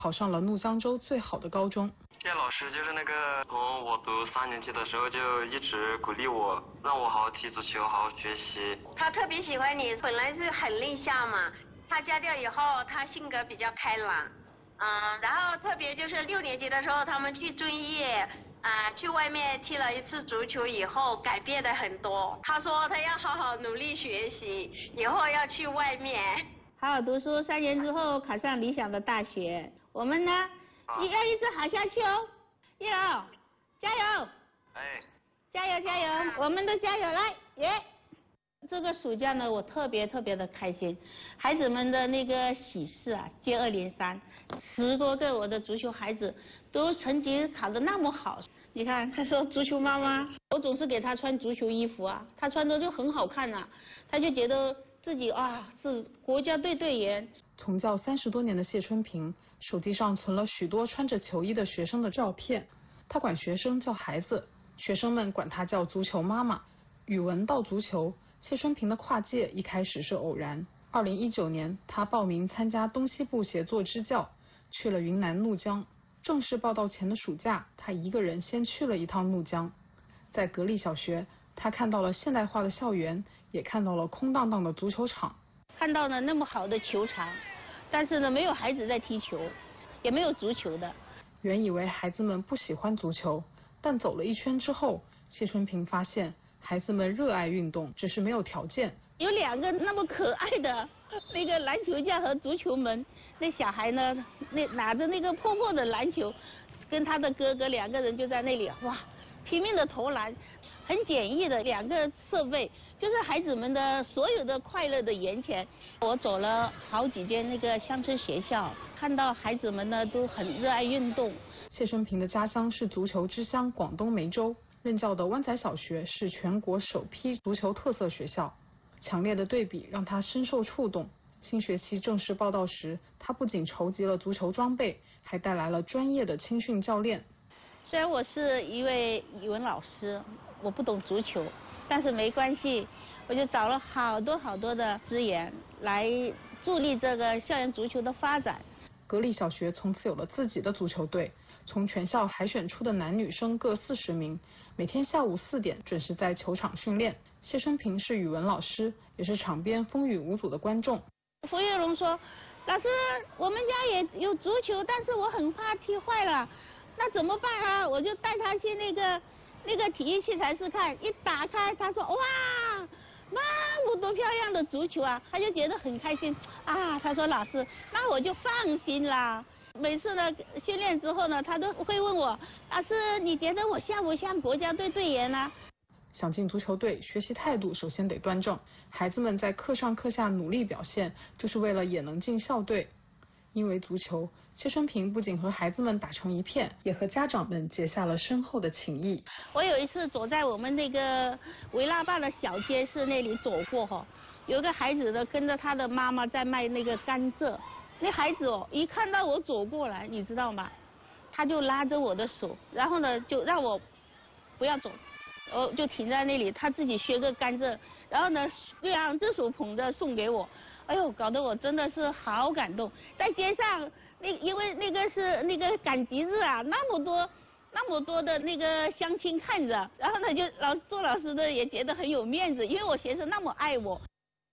考上了怒江州最好的高中。 叶老师就是那个从我读3年级的时候就一直鼓励我，让我好好踢足球，好好学习。 他特别喜欢你，本来是很内向嘛，他家教以后他性格比较开朗，然后特别就是6年级的时候他们去遵义去外面踢了1次足球以后改变的很多。他说他要好好努力学习，以后要去外面好好读书，3年之后考上理想的大学。我们呢，要一直好下去哦，叶老，加油！ 哎， 加油加油，我们都加油来，耶！这个暑假呢，我特别的开心，孩子们的那个喜事接二连三，10多个我的足球孩子都成绩考得那么好。你看，他说足球妈妈，我总是给他穿足球衣服他穿着就很好看他就觉得自己是国家队队员。 从教30多年的谢春平，手机上存了许多穿着球衣的学生的照片。他管学生叫孩子，学生们管他叫足球妈妈。语文到足球，谢春平的跨界一开始是偶然。2019年，他报名参加东西部协作支教，去了云南怒江。正式报到前的暑假，他一个人先去了一趟怒江。在格力小学，他看到了现代化的校园，也看到了空荡荡的足球场。 看到了那么好的球场，但是呢，没有孩子在踢球，也没有足球的。 原以为孩子们不喜欢足球，但走了一圈之后，谢春平发现孩子们热爱运动，只是没有条件。 有2个那么可爱的那个篮球架和足球门，那小孩呢，拿着那个破破的篮球，跟他的哥哥2个人就在那里拼命的投篮。很简易的2个设备，就是孩子们的所有的快乐的源泉。我走了好几间那个乡村学校，看到孩子们呢都很热爱运动。 谢春平的家乡是足球之乡广东梅州，任教的湾仔小学是全国首批足球特色学校。强烈的对比让他深受触动。新学期正式报到时，他不仅筹集了足球装备，还带来了专业的青训教练。 虽然我是一位语文老师，我不懂足球，但是没关系，我就找了好多的资源来助力这个校园足球的发展。 格力小学从此有了自己的足球队，从全校海选出的男女生各40名，每天下午4点准时在球场训练。谢春平是语文老师，也是场边风雨无阻的观众。 胡月荣说：“老师，我们家也有足球，但是我很怕踢坏了。那怎么办我就带他去那个体育器材室看，一打开他说哇，那么多漂亮的足球他就觉得很开心他说老师，那我就放心啦。每次呢训练之后呢，他都会问我，老师你觉得我像不像国家队队员呢？ 想进足球队，学习态度首先得端正。孩子们在课上课下努力表现，就是为了也能进校队。因为足球，谢春平不仅和孩子们打成一片，也和家长们结下了深厚的情谊。 我有一次走在我们那个维拉坝的小街市那里走过有个孩子呢跟着他的妈妈在卖那个甘蔗，那孩子一看到我走过来，你知道吗？他就拉着我的手，然后呢就让我不要走，就停在那里，他自己削个甘蔗，然后呢2只手捧着送给我。哎呦，搞得我真的是好感动。在街上，因为那个是那个赶集日那么多的那个乡亲看着，然后呢就做老师的也觉得很有面子，因为我学生那么爱我。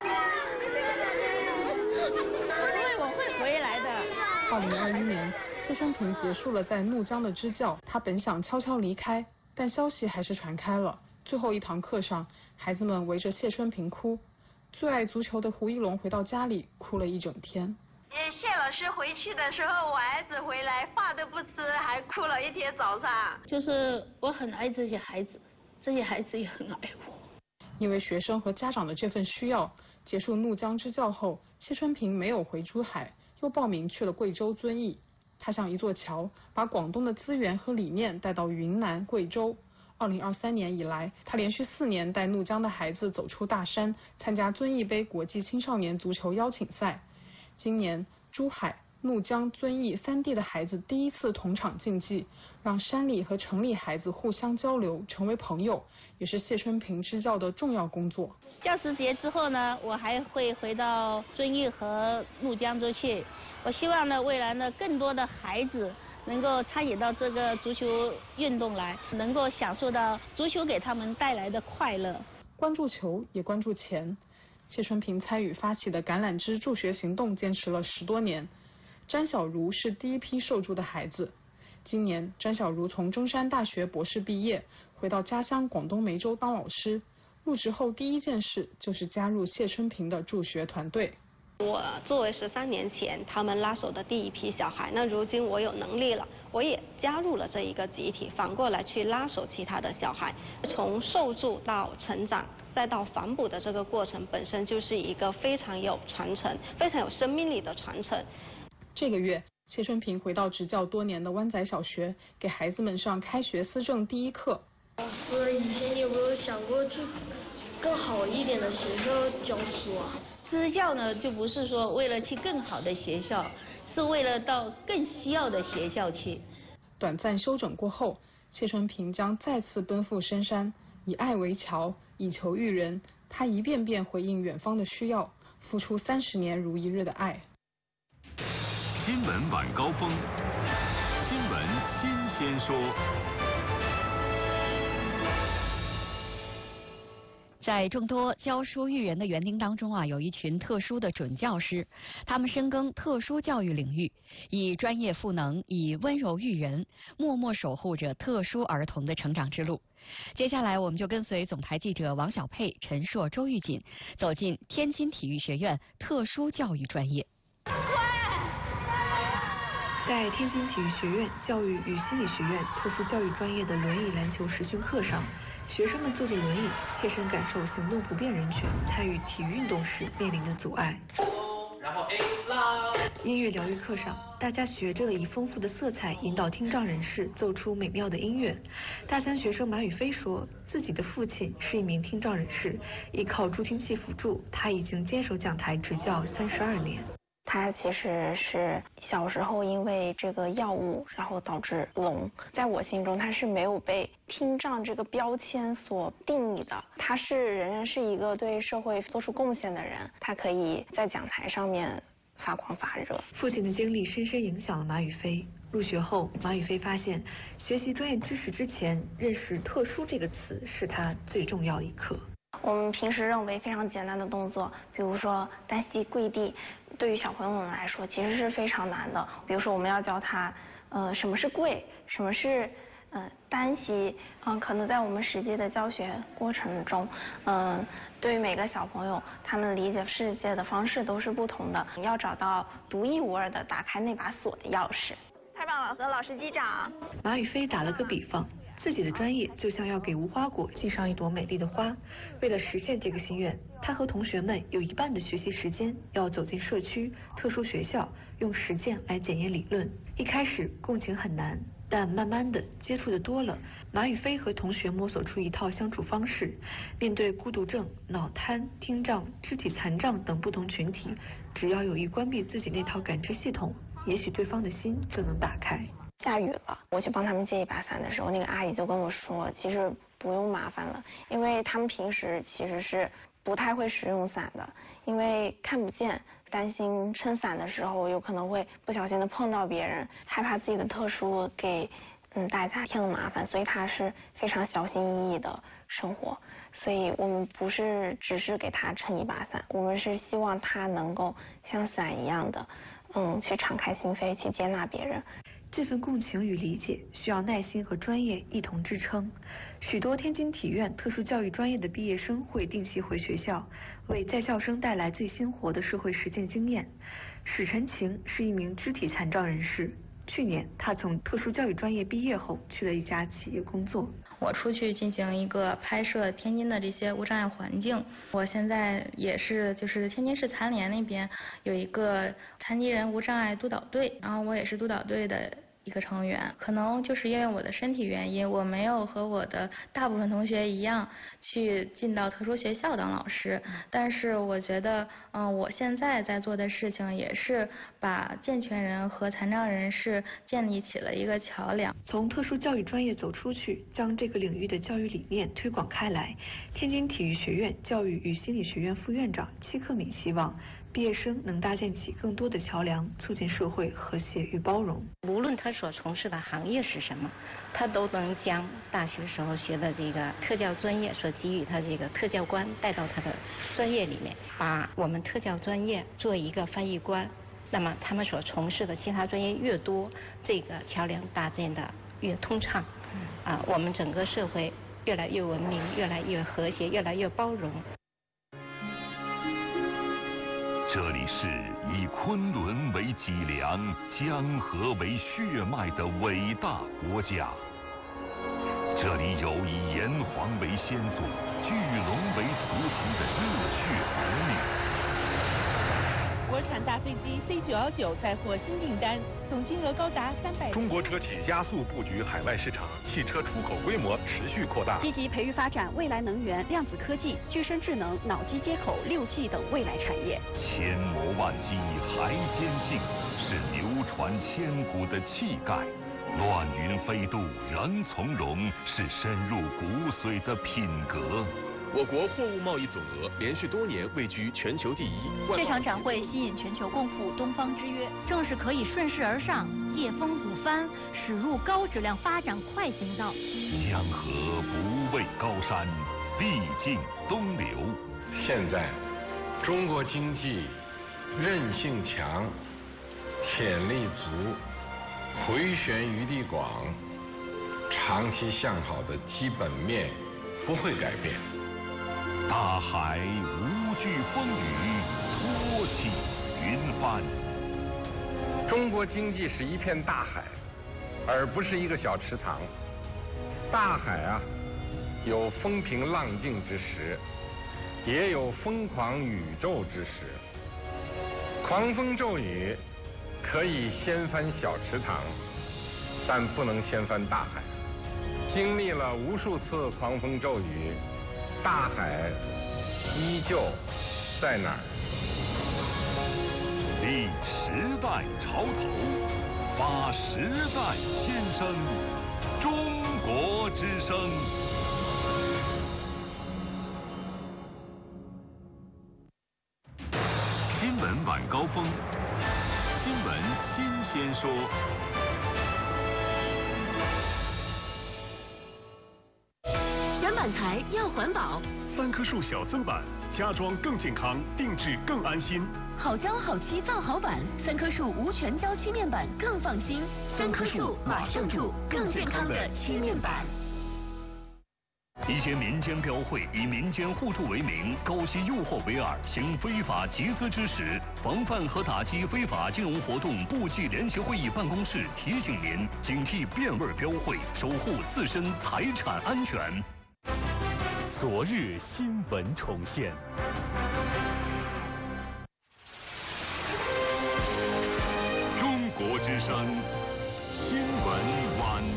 我会回来的。 2021年，谢春平结束了在怒江的支教，他本想悄悄离开，但消息还是传开了。最后一堂课上，孩子们围着谢春平哭。最爱足球的胡一龙回到家里哭了一整天。 谢老师回去的时候，我儿子回来饭都不吃，还哭了一天早上。 就是我很爱这些孩子，这些孩子也很爱我。 因为学生和家长的这份需要，结束怒江支教后，谢春平没有回珠海，又报名去了贵州遵义。他像一座桥，把广东的资源和理念带到云南、贵州。2023年以来，他连续4年带怒江的孩子走出大山，参加遵义杯国际青少年足球邀请赛。今年，珠海、怒江、遵义3地的孩子第一次同场竞技，让山里和城里孩子互相交流，成为朋友，也是谢春平支教的重要工作。 教师节之后呢，我还会回到遵义和怒江州去， 我希望呢，未来呢，更多的孩子能够参与到这个足球运动来，能够享受到足球给他们带来的快乐。 关注球也关注钱。谢春平参与发起的橄榄枝助学行动坚持了10多年。詹小茹是第一批受助的孩子。今年，詹小茹从中山大学博士毕业，回到家乡广东梅州当老师。入职后第一件事就是加入谢春平的助学团队。 我作为13年前他们拉手的第一批小孩，那如今我有能力了，我也加入了这一个集体，反过来去拉手其他的小孩，从受助到成长，再到反哺的这个过程，本身就是一个非常有传承、非常有生命力的传承。 这个月，谢春平回到执教多年的湾仔小学，给孩子们上开学思政第一课。 老师，以前你有没有想过去更好一点的学校教书啊？ 支教呢，就不是说为了去更好的学校，是为了到更需要的学校去。 短暂休整过后，谢春平将再次奔赴深山，以爱为桥，以球育人。他一遍遍回应远方的需要，付出30年如一日的爱。 新闻晚高峰，新闻新鲜说。 在众多教书育人的园丁当中啊，有一群特殊的准教师，他们深耕特殊教育领域，以专业赋能，以温柔育人，默默守护着特殊儿童的成长之路。接下来，我们就跟随总台记者王小佩、陈硕、周玉锦走进天津体育学院特殊教育专业。 在天津体育学院教育与心理学院特殊教育专业的轮椅篮球实训课上，学生们坐着轮椅，切身感受行动不便人群参与体育运动时面临的阻碍。然后 A 啦。音乐疗愈课上，大家学着以丰富的色彩引导听障人士奏出美妙的音乐。大3学生马宇飞说，自己的父亲是一名听障人士，依靠助听器辅助，他已经坚守讲台执教32年。 他其实是小时候因为这个药物，然后导致聋。在我心中，他是没有被听障这个标签所定义的。他仍然是一个对社会做出贡献的人，他可以在讲台上面发光发热。 父亲的经历深深影响了马宇飞。入学后，马宇飞发现，学习专业知识之前，认识特殊这个词是他最重要的一课。 我们平时认为非常简单的动作，比如说单膝跪地，对于小朋友们来说其实是非常难的。比如说我们要教他，什么是跪，什么是单膝，可能在我们实际的教学过程中，对于每个小朋友，他们理解世界的方式都是不同的。你要找到独一无二的打开那把锁的钥匙。太棒了，和老师击掌。 马宇飞打了个比方。自己的专业就像要给无花果系上一朵美丽的花，为了实现这个心愿，他和同学们有一半的学习时间要走进社区、特殊学校，用实践来检验理论。一开始共情很难，但慢慢的接触的多了，马宇飞和同学摸索出一套相处方式。面对孤独症、脑瘫、听障、肢体残障等不同群体，只要有意关闭自己那套感知系统，也许对方的心就能打开。 下雨了，我去帮他们借一把伞的时候，那个阿姨就跟我说，其实不用麻烦了，因为他们平时其实是不太会使用伞的，因为看不见，担心撑伞的时候有可能会不小心的碰到别人，害怕自己的特殊给大家添了麻烦，所以他是非常小心翼翼的生活。所以我们不是只是给他撑一把伞，我们是希望他能够像伞一样的去敞开心扉，去接纳别人。 这份共情与理解需要耐心和专业一同支撑。许多天津体院特殊教育专业的毕业生会定期回学校，为在校生带来最新活的社会实践经验。史晨晴是一名肢体残障人士，去年他从特殊教育专业毕业后，去了一家企业工作。 我出去进行一个拍摄天津的这些无障碍环境。我现在也是天津市残联那边有一个残疾人无障碍督导队，然后我也是督导队的一个成员。可能就是因为我的身体原因，我没有和我的大部分同学一样去进到特殊学校当老师，但是我觉得我现在在做的事情也是把健全人和残障人士建立起了一个桥梁。 从特殊教育专业走出去，将这个领域的教育理念推广开来。天津体育学院教育与心理学院副院长戚克敏希望毕业生能搭建起更多的桥梁，促进社会和谐与包容。 无论他所从事的行业是什么，他都能将大学时候学的这个特教专业所给予他这个特教观带到他的专业里面，把我们特教专业做一个翻译官。那么他们所从事的其他专业越多，这个桥梁搭建的越通畅，我们整个社会越来越文明，越来越和谐，越来越包容。 这里是以昆仑为脊梁、江河为血脉的伟大国家。这里有以炎黄为先祖、巨龙为图腾的热血儿女。 国产大飞机 C919 再获新订单，总金额高达300。 中国车企加速布局海外市场，汽车出口规模持续扩大。 积极培育发展未来能源、量子科技、具身智能、脑机接口、6G 等未来产业。 千磨万击还坚劲，是流传千古的气概；乱云飞渡仍从容，是深入骨髓的品格。 我国货物贸易总额连续多年位居全球第一。 这场展会吸引全球共赴东方之约，正是可以顺势而上，借风鼓帆，驶入高质量发展快行道。 江河不畏高山，必尽东流。 现在，中国经济韧性强，潜力足，回旋余地广，长期向好的基本面不会改变。 大海无惧风雨，托起云帆。 中国经济是一片大海，而不是一个小池塘。大海啊，有风平浪静之时，也有疯狂宇宙之时。狂风骤雨可以掀翻小池塘，但不能掀翻大海。经历了无数次狂风骤雨，大海依旧在那儿。 立时代潮头，发时代先声，中国之声。新闻晚高峰，新闻新鲜说。 选板材要环保 ，3棵树小森板，家装更健康，定制更安心。 好胶好漆造好板，3棵树无全胶漆面板更放心。3棵树马上住更健康的漆面板。 一些民间标会以民间互助为名，高息诱惑为饵，行非法集资之实。防范和打击非法金融活动部际联席会议办公室提醒您，警惕变味标会，守护自身财产安全。 昨日新闻重现。 中国之声